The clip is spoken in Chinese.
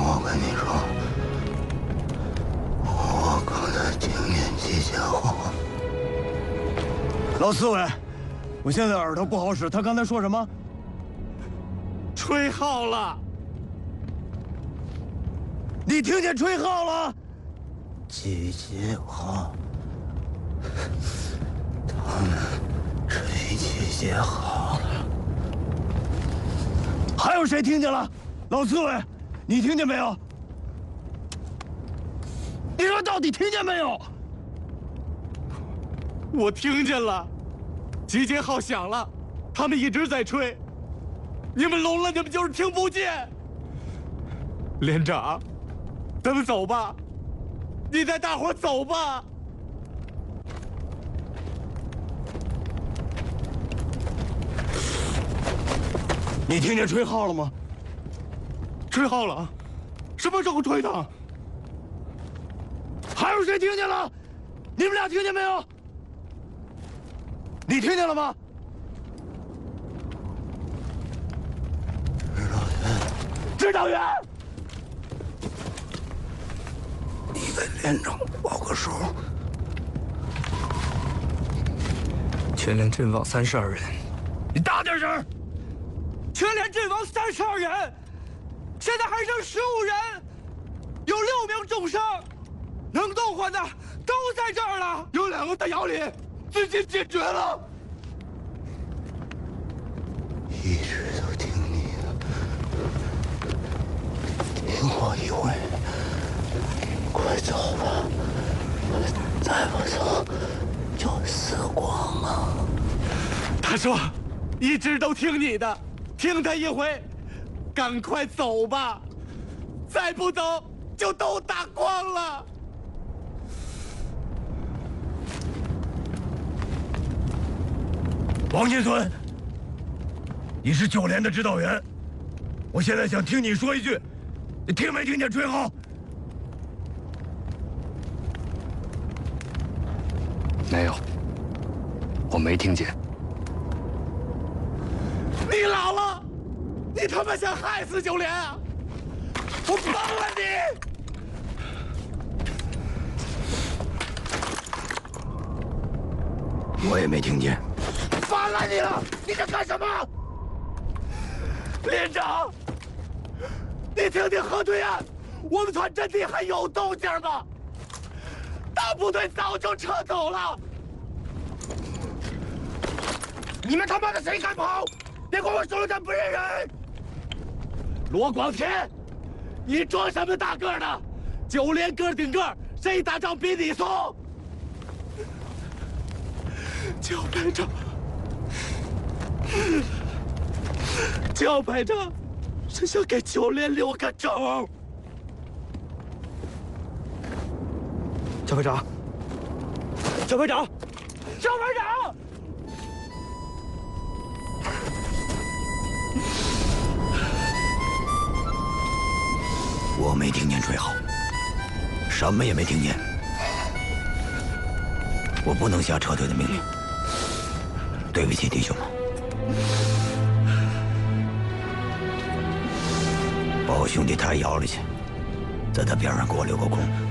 我跟你说，我刚才听见机械话。 老刺猬，我现在耳朵不好使，他刚才说什么？ 吹号了。 你听见吹号了？ 机械号。他们吹机械号了。 还有谁听见了？老刺猬，你听见没有？你说到底听见没有？ 我听见了，集结号响了，他们一直在吹。你们聋了，你们就是听不见。连长，咱们走吧，你带大伙走吧。 你听见吹号了吗？ 吹号了，什么时候吹的？ 还有谁听见了？你们俩听见没有？你听见了吗？指导员， 你给连长报个数。 全连阵亡32人。 你大点声！ 全连阵亡32人，现在还剩15人，有6名重伤，能动换的都在这儿了。 有2个在窑里，自己解决了。 一直都听你的，听我一回。快走吧，再不走就死光了。 他说，一直都听你的，听他一回，赶快走吧，再不走就都打光了。 王金孙，你是9连的指导员，我现在想听你说一句，你听没听见吹号？ 没有，我没听见。 你老了，你他妈想害死9连啊！我帮了你。 我也没听见。 烦了你了！你在干什么？连长，你听听河对岸，我们团阵地还有动静吗？大部队早就撤走了。你们他妈的谁敢跑？别管我手榴弹不认人！罗广天，你装什么大个的？9连个顶个，谁打仗比你怂？ 焦排长，焦排长是想给9连留个招。焦排长，焦排长，焦排长！ 我没听见吹号，什么也没听见。我不能下撤退的命令，对不起弟兄们。把我兄弟抬窑里去，在他边上给我留个空。